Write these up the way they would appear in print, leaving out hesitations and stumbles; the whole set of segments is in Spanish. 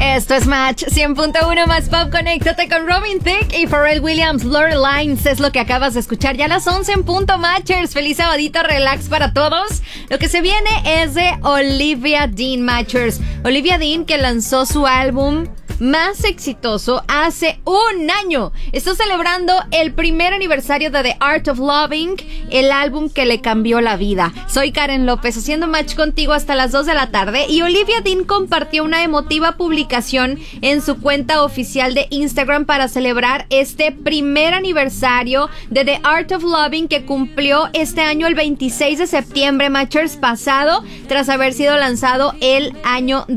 Esto es Match 100.1 más Pop. Conéctate con Robin Thicke y Pharrell Williams. Lorelines es lo que acabas de escuchar. Ya a las 11 en punto, Matchers. Feliz sabadito, relax para todos. Lo que se viene es de Olivia Dean, Matchers. Olivia Dean, que lanzó su álbum más exitoso hace un año. Está celebrando el primer aniversario de The Art of Loving, el álbum que le cambió la vida. Soy Karen López, haciendo match contigo hasta las 2 de la tarde, y Olivia Dean compartió una emotiva publicación en su cuenta oficial de Instagram para celebrar este primer aniversario de The Art of Loving, que cumplió este año el 26 de septiembre, Matchers, pasado, tras haber sido lanzado el año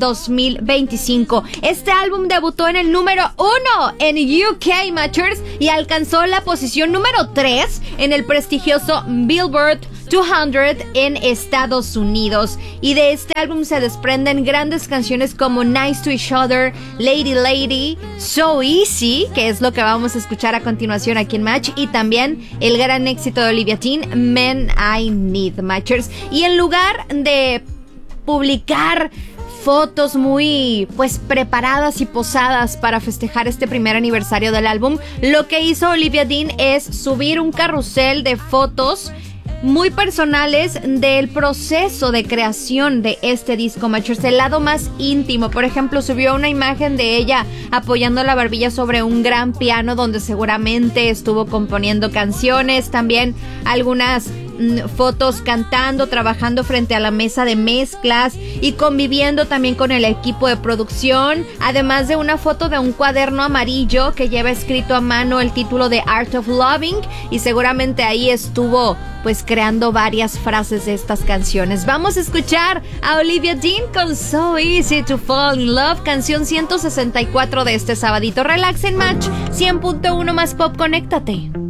2025. Este álbum debutó en el número 1 en UK, Matchers, y alcanzó la posición número 3 en el prestigioso Billboard 200 en Estados Unidos. Y de este álbum se desprenden grandes canciones como Nice to Each Other, Lady Lady, So Easy, que es lo que vamos a escuchar a continuación aquí en Match, y también el gran éxito de Olivia Dean, Men I Need, Matchers. Y en lugar de publicar fotos muy preparadas y posadas para festejar este primer aniversario del álbum, lo que hizo Olivia Dean es subir un carrusel de fotos muy personales del proceso de creación de este disco, Matchers, el lado más íntimo. Por ejemplo, subió una imagen de ella apoyando la barbilla sobre un gran piano donde seguramente estuvo componiendo canciones. También algunas fotos cantando, trabajando frente a la mesa de mezclas y conviviendo también con el equipo de producción, además de una foto de un cuaderno amarillo que lleva escrito a mano el título de Art of Loving, y seguramente ahí estuvo creando varias frases de estas canciones. Vamos a escuchar a Olivia Dean con So Easy to Fall in Love, canción 164 de este sabadito. Relax en Match 100.1 más Pop. Conéctate.